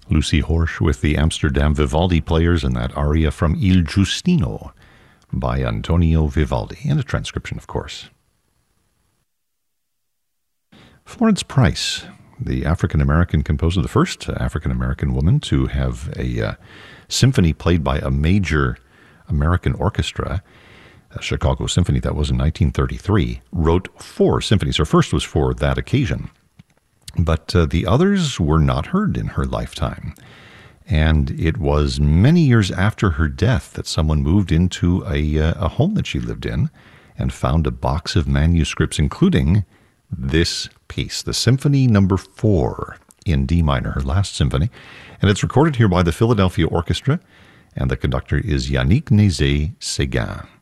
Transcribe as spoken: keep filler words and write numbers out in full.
Lucy Horsch with the Amsterdam Vivaldi Players and that aria from Il Giustino by Antonio Vivaldi, and a transcription, of course. Florence Price, the African-American composer, the first African-American woman to have a uh, symphony played by a major American orchestra, a Chicago Symphony, that was in nineteen thirty-three, wrote four symphonies. Her first was for that occasion, but uh, the others were not heard in her lifetime. And it was many years after her death that someone moved into a, uh, a home that she lived in and found a box of manuscripts, including this piece, the Symphony Number Four in D minor, her last symphony. And it's recorded here by the Philadelphia Orchestra, and the conductor is Yannick Nézet-Séguin.